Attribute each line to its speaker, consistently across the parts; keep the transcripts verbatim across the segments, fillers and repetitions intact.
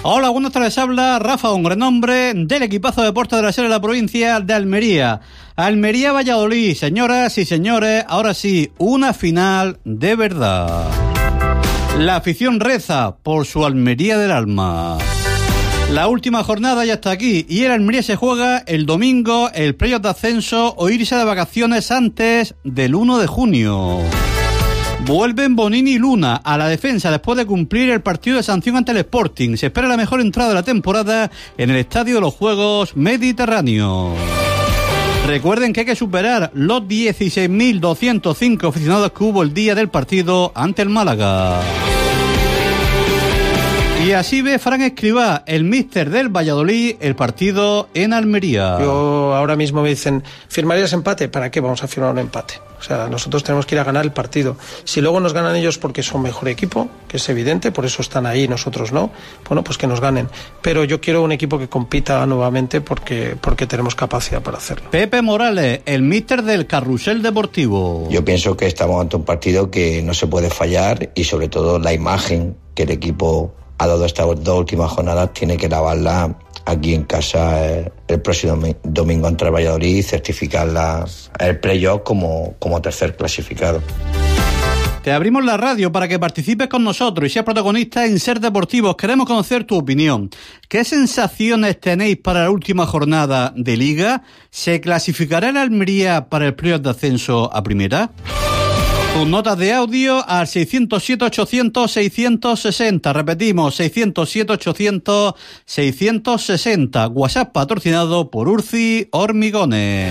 Speaker 1: Hola, buenas tardes, habla Rafa, un gran nombre del equipazo de deportes de la serie de la provincia de Almería. Almería-Valladolid, señoras y señores, ahora sí, una final de verdad. La afición reza por su Almería del alma. La última jornada ya está aquí y el Almería se juega el domingo el playoff de ascenso o irse de vacaciones antes del uno de junio. Vuelven Bonini y Luna a la defensa después de cumplir el partido de sanción ante el Sporting. Se espera la mejor entrada de la temporada en el Estadio de los Juegos Mediterráneos. Recuerden que hay que superar los dieciséis mil doscientos cinco aficionados que hubo el día del partido ante el Málaga. Y así ve Fran Escribá, el míster del Valladolid, el partido en Almería.
Speaker 2: Yo ahora mismo me dicen, ¿firmarías empate? ¿Para qué vamos a firmar un empate? O sea, nosotros tenemos que ir a ganar el partido. Si luego nos ganan ellos porque son mejor equipo, que es evidente, por eso están ahí, nosotros no, bueno, pues que nos ganen. Pero yo quiero un equipo que compita nuevamente porque, porque tenemos capacidad para hacerlo.
Speaker 1: Pepe Morales, el míster del Carrusel Deportivo.
Speaker 3: Yo pienso que estamos ante un partido que no se puede fallar y sobre todo la imagen que el equipo ha dado estas dos últimas jornadas tiene que lavarla aquí en casa eh, el próximo domingo ante el Valladolid y certificar la, el playoff como, como tercer clasificado.
Speaker 1: Te abrimos la radio para que participes con nosotros y seas protagonista en Ser Deportivos. Queremos conocer tu opinión. ¿Qué sensaciones tenéis para la última jornada de Liga? ¿Se clasificará el Almería para el playoff de ascenso a primera? Tus notas de audio al seiscientos siete ochocientos seiscientos sesenta. Repetimos, seiscientos siete ochocientos seiscientos sesenta. WhatsApp patrocinado por Urci Hormigones.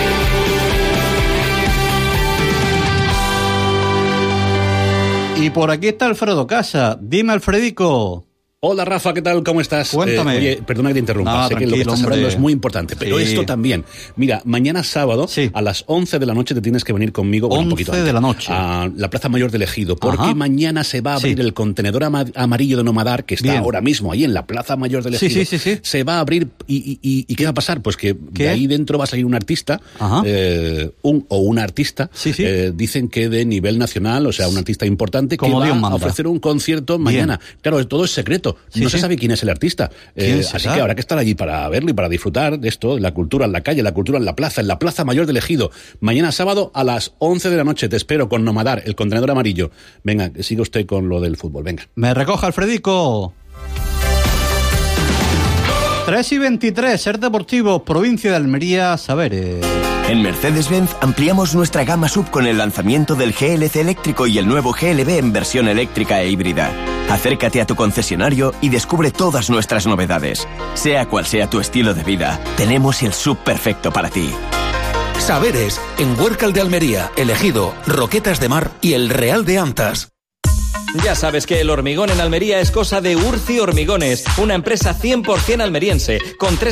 Speaker 1: Y por aquí está Alfredo Casa. Dime, Alfredico.
Speaker 4: Hola Rafa, ¿qué tal? ¿Cómo estás?
Speaker 1: Cuéntame.
Speaker 4: Eh, oye, perdona que te interrumpa,
Speaker 1: No,
Speaker 4: sé que lo que estás
Speaker 1: hombre.
Speaker 4: hablando es muy importante, pero
Speaker 1: Sí.
Speaker 4: esto también. Mira, mañana sábado
Speaker 1: Sí.
Speaker 4: a las once de la noche te tienes que venir conmigo, bueno, un poquito
Speaker 1: once
Speaker 4: antes,
Speaker 1: de la noche.
Speaker 4: a la Plaza Mayor del Ejido, porque
Speaker 1: Ajá.
Speaker 4: mañana se va a abrir
Speaker 1: Sí.
Speaker 4: el contenedor ama- amarillo de Nomadar, que está
Speaker 1: Bien.
Speaker 4: ahora mismo ahí en la Plaza Mayor del
Speaker 1: Sí,
Speaker 4: Ejido.
Speaker 1: sí, sí, sí.
Speaker 4: Se va a abrir y, y, y, ¿y qué va a pasar? Pues que
Speaker 1: ¿Qué?
Speaker 4: de ahí dentro va a salir un artista,
Speaker 1: Ajá.
Speaker 4: eh, un o una artista,
Speaker 1: Sí, sí.
Speaker 4: eh, dicen que de nivel nacional, o sea, un artista importante,
Speaker 1: Como
Speaker 4: que
Speaker 1: Dios
Speaker 4: va
Speaker 1: manda.
Speaker 4: a ofrecer un concierto mañana. Claro, todo es secreto,
Speaker 1: Sí,
Speaker 4: no
Speaker 1: sí.
Speaker 4: se sabe quién es el artista.
Speaker 1: ¿Quién
Speaker 4: Eh,
Speaker 1: será?
Speaker 4: así que habrá que estar allí para verlo y para disfrutar de esto, la cultura en la calle, la cultura en la plaza, en la Plaza Mayor del Ejido. Mañana sábado a las once de la noche te espero con Nomadar, el contenedor amarillo. Venga, que siga usted con lo del fútbol, venga.
Speaker 1: Me recoja, Alfredico. tres y veintitrés, Ser Deportivos, provincia de Almería, Saberes.
Speaker 5: En Mercedes-Benz ampliamos nuestra gama sub con el lanzamiento del G L C eléctrico y el nuevo G L B en versión eléctrica e híbrida. Acércate a tu concesionario y descubre todas nuestras novedades. Sea cual sea tu estilo de vida, tenemos el sub perfecto para ti.
Speaker 6: Saberes, en Huércal de Almería, El Ejido, Roquetas de Mar y El Real de Antas.
Speaker 7: Ya sabes que el hormigón en Almería es cosa de Urci Hormigones, una empresa cien por ciento almeriense, con tres